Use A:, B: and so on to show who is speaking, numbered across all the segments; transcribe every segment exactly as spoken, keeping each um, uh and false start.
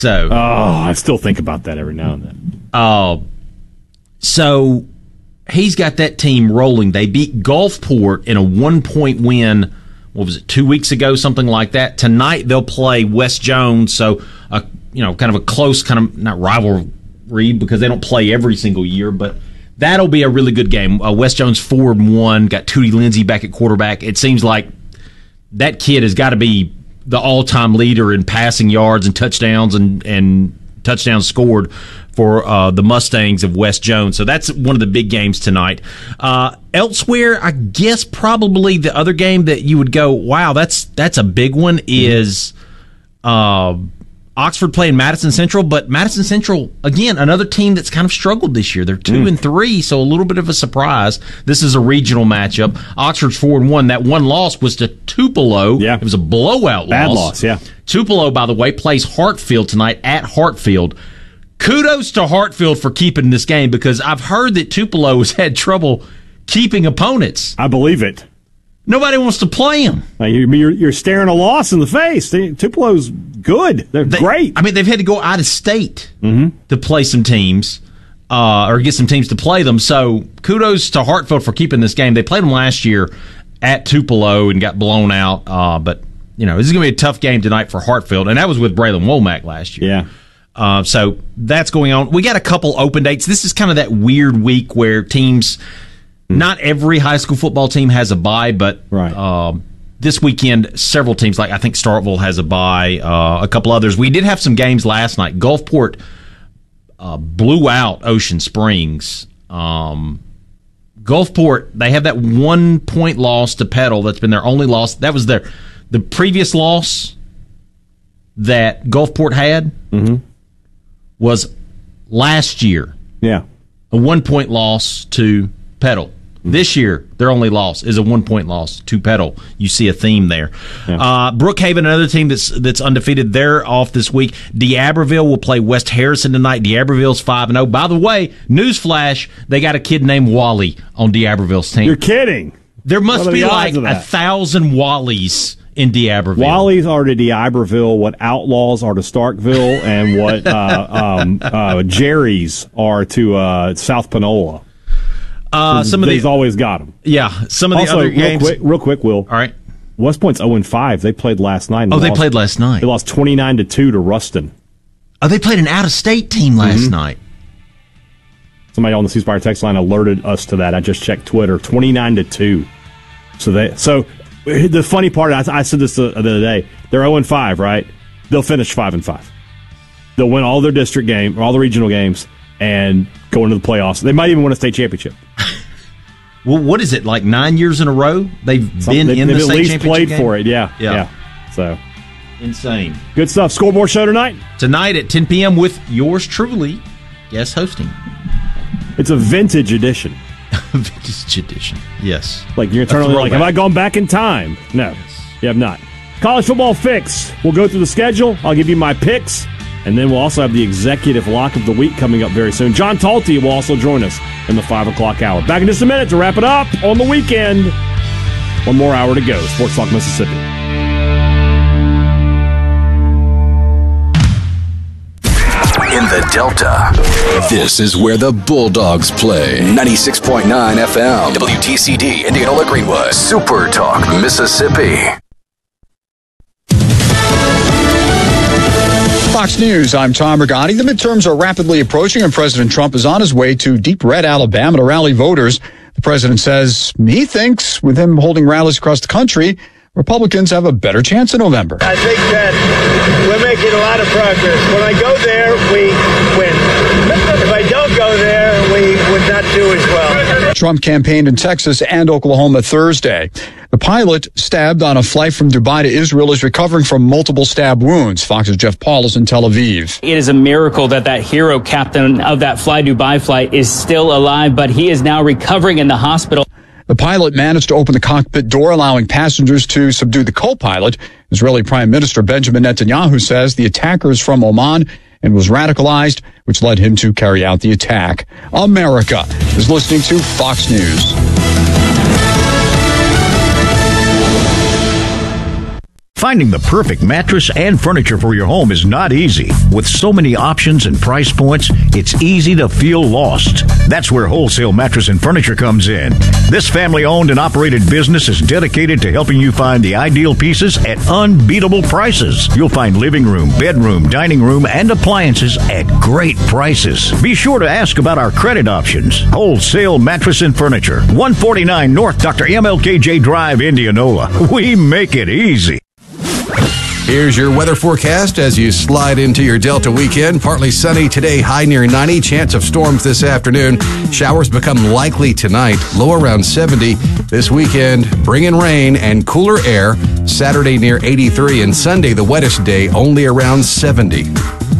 A: So,
B: oh, I still think about that every now and then.
A: Uh, so he's got that team rolling. They beat Gulfport in a one-point win. What was it, two weeks ago, something like that? Tonight they'll play West Jones, so a you know kind of a close kind of not rivalry because they don't play every single year, but that'll be a really good game. Uh, West Jones four and one, got Tootie Lindsay back at quarterback. It seems like that kid has got to be the all-time leader in passing yards and touchdowns and, and touchdowns scored for uh, the Mustangs of West Jones. So that's one of the big games tonight. Uh, elsewhere, I guess probably the other game that you would go, wow, that's that's a big one is uh, Oxford playing Madison Central. But Madison Central, again, another team that's kind of struggled this year. They're two mm. and three, so a little bit of a surprise. This is a regional matchup. Oxford's four and one. That one loss was to Tupelo.
B: Yeah.
A: It was a blowout
B: Bad
A: loss.
B: loss, yeah.
A: Tupelo, by the way, plays Hartfield tonight at Hartfield. Kudos to Hartfield for keeping this game because I've heard that Tupelo has had trouble keeping opponents.
B: I believe it.
A: Nobody wants to play them.
B: You're, you're staring a loss in the face. Tupelo's good. They're
A: they,
B: great.
A: I mean, they've had to go out of state
B: mm-hmm.
A: to play some teams uh, or get some teams to play them. So kudos to Hartfield for keeping this game. They played them last year at Tupelo and got blown out. Uh, but, you know, this is going to be a tough game tonight for Hartfield. And that was with Braylon Womack last year.
B: Yeah.
A: Uh, so that's going on. We got a couple open dates. This is kind of that weird week where teams, not every high school football team has a bye, but
B: right.
A: um, this weekend, several teams, like I think Starkville has a bye, uh, a couple others. We did have some games last night. Gulfport uh, blew out Ocean Springs. Um, Gulfport, they have that one point loss to Petal. That's been their only loss. That was their the previous loss that Gulfport had.
B: Mm-hmm.
A: was last year.
B: Yeah.
A: A one-point loss to Petal. Mm-hmm. This year, their only loss is a one-point loss to Petal. You see a theme there. Yeah. Uh, Brookhaven, another team that's that's undefeated, they're off this week. D'Iberville will play West Harrison tonight. D'Iberville's five and oh. By the way, newsflash, they got a kid named Wally on D'Iberville's team.
B: You're kidding.
A: There must be like a thousand Wallies in D'Iberville.
B: Wallies are to D'Iberville what Outlaws are to Starkville, and what uh, um, uh, Jerry's are to uh, South Panola.
A: Uh, some of
B: They've
A: the,
B: always got them.
A: Yeah, some of the
B: also,
A: other
B: real
A: games.
B: Quick, real quick, Will.
A: All right.
B: West Point's oh and five. They played last night.
A: Oh, they
B: lost,
A: played last night.
B: They lost twenty-nine to two to Ruston.
A: Oh, they played an out-of-state team last
B: mm-hmm.
A: night.
B: Somebody on the C-Spire text line alerted us to that. I just checked Twitter. twenty-nine to two. So they so. The funny part, I, I said this the other day, they're oh and five, right? They'll finish five and five. They'll win all their district game, all the regional games, and go into the playoffs. They might even win a state championship.
A: Well, what is it, like nine years in a row? They've
B: Something,
A: been
B: they,
A: in the
B: they've
A: state
B: at least
A: championship
B: played
A: game?
B: for it, yeah,
A: yeah.
B: Yeah. So
A: insane.
B: Good stuff. Scoreboard show tonight?
A: Tonight at ten p.m. with yours truly, guest hosting.
B: It's a vintage edition.
A: Vintage edition. Yes.
B: Like you're eternally like, have I gone back in time? No, yes. You have not. College football fix. We'll go through the schedule. I'll give you my picks, and then we'll also have the executive lock of the week coming up very soon. John Talty will also join us in the five o'clock hour. Back in just a minute to wrap it up on the weekend. One more hour to go. Sports Talk Mississippi.
C: In the Delta, this is where the Bulldogs play. ninety-six point nine F M, W T C D, Indianola Greenwood, Super Talk, Mississippi.
D: Fox News, I'm Tom Rigotti. The midterms are rapidly approaching, and President Trump is on his way to deep red Alabama to rally voters. The president says he thinks with him holding rallies across the country, Republicans have a better chance in November.
E: I think that we're making a lot of progress. When I go there, we win. If I don't go there, we would not do as well.
D: Trump campaigned in Texas and Oklahoma Thursday. The pilot stabbed on a flight from Dubai to Israel is recovering from multiple stab wounds. Fox's Jeff Paul is in Tel Aviv.
F: It is a miracle that that hero captain of that Fly Dubai flight is still alive, but he is now recovering in the hospital.
D: The pilot managed to open the cockpit door, allowing passengers to subdue the co-pilot. Israeli Prime Minister Benjamin Netanyahu says the attacker is from Oman and was radicalized, which led him to carry out the attack. America is listening to Fox News.
G: Finding the perfect mattress and furniture for your home is not easy. With so many options and price points, it's easy to feel lost. That's where Wholesale Mattress and Furniture comes in. This family-owned and operated business is dedicated to helping you find the ideal pieces at unbeatable prices. You'll find living room, bedroom, dining room, and appliances at great prices. Be sure to ask about our credit options. Wholesale Mattress and Furniture, one forty-nine North Doctor M L K J Drive, Indianola. We make it easy.
C: Here's your weather forecast as you slide into your Delta weekend. Partly sunny today, high near ninety. Chance of storms this afternoon. Showers become likely tonight, low around seventy. This weekend, bring in rain and cooler air. Saturday near eighty-three, and Sunday the wettest day, only around seventy.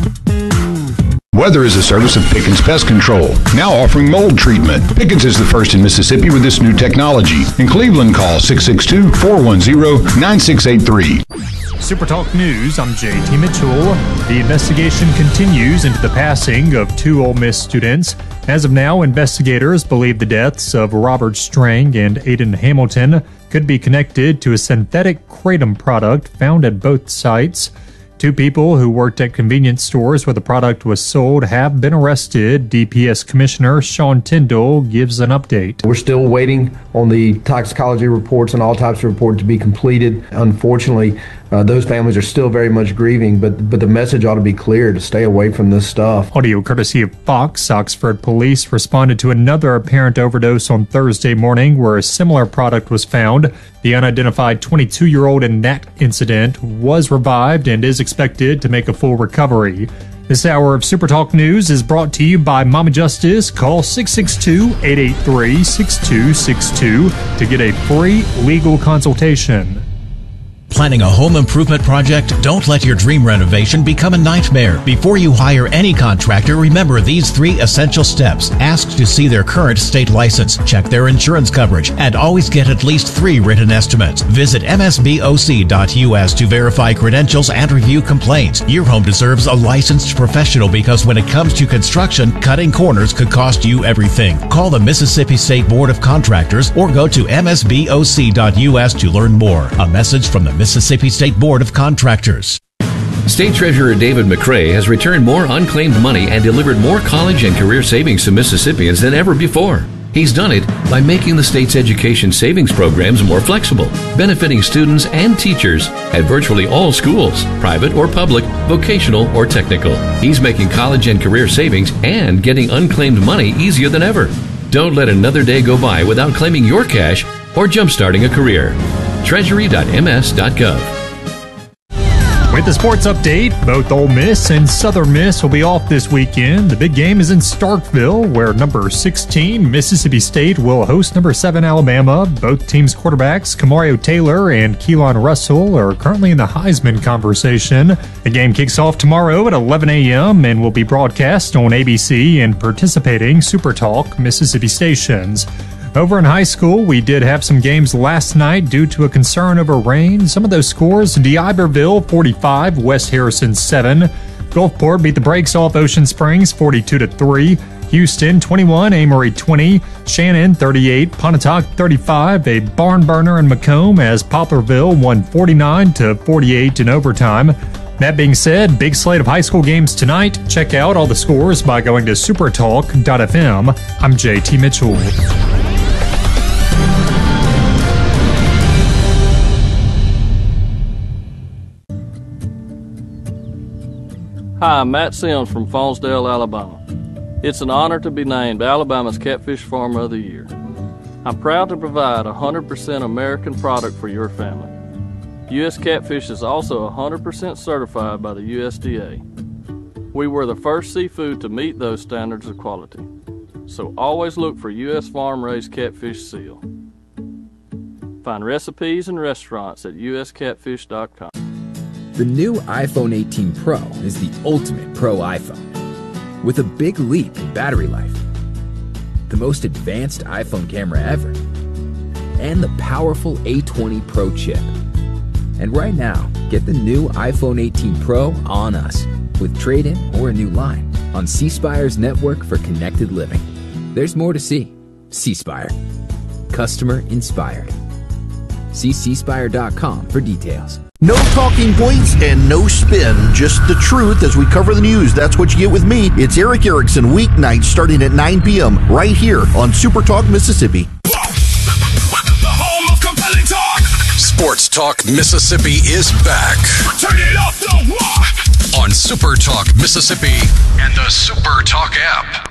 H: Weather is a service of Pickens Pest Control, now offering mold treatment. Pickens is the first in Mississippi with this new technology. In Cleveland, call six six two, four one zero, nine six eight three.
I: Super Talk News, I'm J T Mitchell. The investigation continues into the passing of two Ole Miss students. As of now, investigators believe the deaths of Robert Strang and Aiden Hamilton could be connected to a synthetic kratom product found at both sites. Two people who worked at convenience stores where the product was sold have been arrested. D P S Commissioner Sean Tyndall gives an update.
J: We're still waiting on the toxicology reports and all types of reports to be completed. Unfortunately, uh, those families are still very much grieving, but but the message ought to be clear to stay away from this stuff.
I: Audio courtesy of Fox. Oxford police responded to another apparent overdose on Thursday morning where a similar product was found. The unidentified twenty-two-year-old in that incident was revived and is expected to make a full recovery. This hour of Super Talk News is brought to you by Mama Justice. Call six six two, eight eight three, six two six two to get a free legal consultation.
K: Planning a home improvement project? Don't let your dream renovation become a nightmare. Before you hire any contractor, remember these three essential steps. Ask to see their current state license, check their insurance coverage, and always get at least three written estimates. Visit M S B O C dot U S to verify credentials and review complaints. Your home deserves a licensed professional because when it comes to construction, cutting corners could cost you everything. Call the Mississippi State Board of Contractors or go to M S B O C dot U S to learn more. A message from the Mississippi State Board of Contractors.
L: State Treasurer David McCray has returned more unclaimed money and delivered more college and career savings to Mississippians than ever before. He's done it by making the state's education savings programs more flexible, benefiting students and teachers at virtually all schools, private or public, vocational or technical. He's making college and career savings and getting unclaimed money easier than ever. Don't let another day go by without claiming your cash or jumpstarting a career. treasury dot m s dot gov.
I: With the sports update, both Ole Miss and Southern Miss will be off this weekend. The big game is in Starkville, where number sixteen, Mississippi State, will host number seven, Alabama. Both teams' quarterbacks, Kamario Taylor and Keelan Russell, are currently in the Heisman conversation. The game kicks off tomorrow at eleven a.m. and will be broadcast on A B C and participating Super Talk Mississippi stations. Over in high school, we did have some games last night due to a concern over rain. Some of those scores: D'Iberville forty-five, West Harrison seven. Gulfport beat the brakes off Ocean Springs forty-two to three. Houston twenty-one, Amory twenty. Shannon thirty-eight, Pontotoc thirty-five. A barn burner in Macomb as Poplarville won forty-nine to forty-eight in overtime. That being said, big slate of high school games tonight. Check out all the scores by going to supertalk dot f m. I'm J T Mitchell.
M: Hi, I'm Matt Sims from Faunsdale, Alabama. It's an honor to be named Alabama's Catfish Farmer of the Year. I'm proud to provide a one hundred percent American product for your family. U S Catfish is also one hundred percent certified by the U S D A. We were the first seafood to meet those standards of quality. So always look for U S farm-raised catfish seal. Find recipes and restaurants at U S catfish dot com.
N: The new iPhone eighteen Pro is the ultimate Pro iPhone, with a big leap in battery life, the most advanced iPhone camera ever, and the powerful A twenty Pro chip. And right now, get the new iPhone eighteen Pro on us with trade-in or a new line on C Spire's network for connected living. There's more to see. C Spire. Customer inspired. See c spire dot com for details.
O: No talking points and no spin, just the truth as we cover the news. That's what you get with me. It's Eric Erickson, weeknights starting at nine p.m. right here on Super Talk Mississippi.
P: The home of compelling talk.
C: Sports Talk Mississippi is back.
P: Turn it off, the wall.
C: On Super Talk Mississippi and the Super Talk app.